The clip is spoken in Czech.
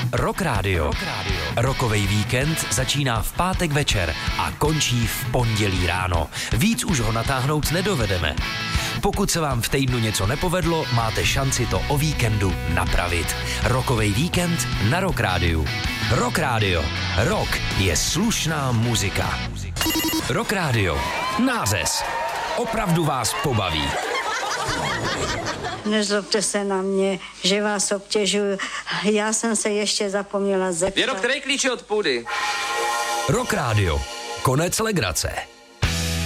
Rock Radio. Rockovej víkend začíná v pátek večer a končí v pondělí ráno. Víc už ho natáhnout nedovedeme. Pokud se vám v týdnu něco nepovedlo, máte šanci to o víkendu napravit. Rockovej víkend na Rock Radio. Rock Radio. Rock je slušná muzika. Rock Radio. Nářez. Opravdu vás pobaví. Nezlobte se na mě, že vás obtěžuju. Já jsem se ještě zapomněla zeptat. Věro, který klíč je od půdy? Rock Radio. Konec legrace.